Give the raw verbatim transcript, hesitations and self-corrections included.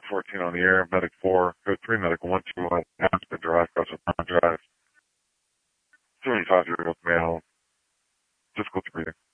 fourteen on the air, medic four, code three, medical one, two, one, Aspen Drive, Russell Drive, seventy-five year old male, difficulty breathing.